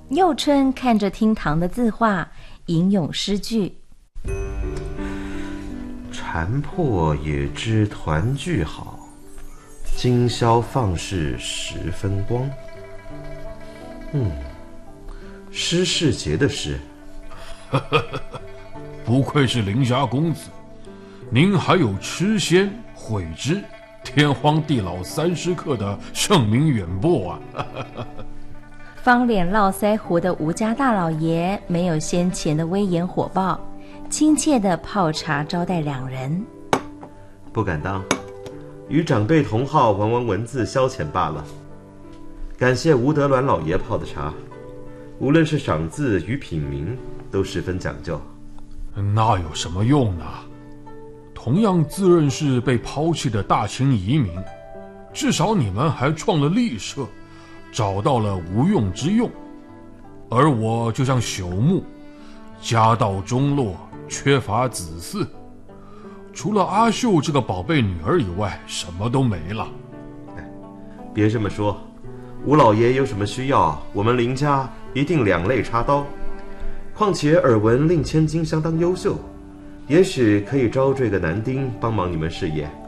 佑春看着厅堂的字画，吟咏诗句： 禅破也知团聚好，今宵放肆十分光。诗世杰的诗。 不愧是林家公子，您还有痴仙、悔之、天荒地老三师课的盛名远播啊！ 方脸络腮胡的吴家大老爷没有先前的威严火爆，亲切地泡茶招待两人。 不敢当，与长辈同好玩玩文字消遣罢了。感谢吴德銮老爷泡的茶，无论是赏字与品茗都十分讲究。 那有什么用呢？同样自认是被抛弃的大清遗民，至少你们还创了立社，找到了无用之用。而我就像朽木，家道中落，缺乏子嗣，除了阿秀这个宝贝女儿以外，什么都没了。 别这么说，吴老爷有什么需要，我们林家一定两肋插刀。况且耳闻令千金相当优秀，也许可以招赘个男丁帮忙你们事业。